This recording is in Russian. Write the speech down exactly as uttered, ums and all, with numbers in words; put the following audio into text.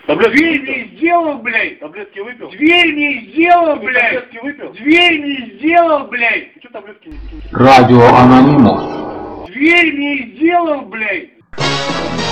Таблетки Дверь выпил? не сделал, блядь! Таблетки выпил? Дверь не сделал, Ты блядь! таблетки выпил? Дверь не сделал, блядь! Ты что таблетки не... Радио Анонимус. Дверь не сделал, блядь!